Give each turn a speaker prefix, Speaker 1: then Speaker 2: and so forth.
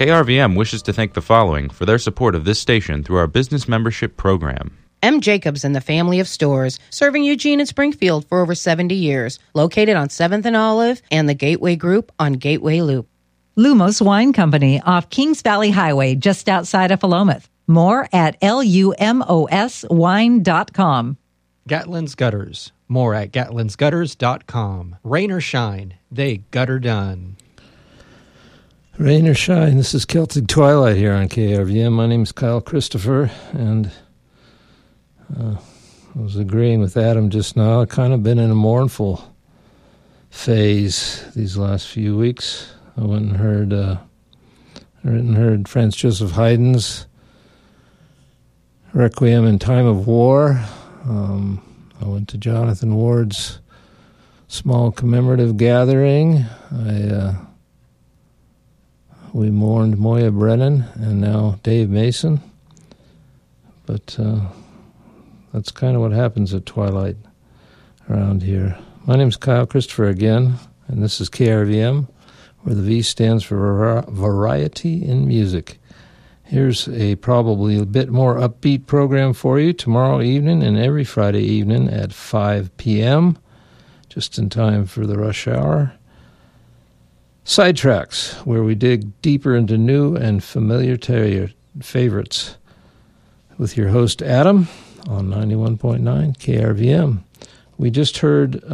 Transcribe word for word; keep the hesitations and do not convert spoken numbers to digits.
Speaker 1: K R V M wishes to thank the following for their support of this station through our business membership program.
Speaker 2: M. Jacobs and the family of stores, serving Eugene and Springfield for over seventy years, located on seventh and Olive and the Gateway Group on Gateway Loop.
Speaker 3: Lumos Wine Company off Kings Valley Highway, just outside of Philomath. More at L U M O S wine dot com.
Speaker 4: Gatlin's Gutters. More at gatlins gutters dot com. Rain or shine, they gutter done.
Speaker 5: Rain or shine, this is Celtic Twilight here on K R V M. My name is Kyle Christopher, and uh, I was agreeing with Adam just now. I've kind of been in a mournful phase these last few weeks. I went and heard, uh, I went and heard Franz Joseph Haydn's Requiem in Time of War. Um, I went to Jonathan Ward's small commemorative gathering. I uh, we mourned Moya Brennan and now Dave Mason. But uh, that's kind of what happens at twilight around here. My name's Kyle Christopher again, and this is K R V M, where the V stands for var- Variety in Music. Here's a probably a bit more upbeat program for you tomorrow evening and every Friday evening at five p.m., just in time for the rush hour. Sidetracks, where we dig deeper into new and familiar ter- favorites with your host Adam on ninety-one point nine K R V M. We just heard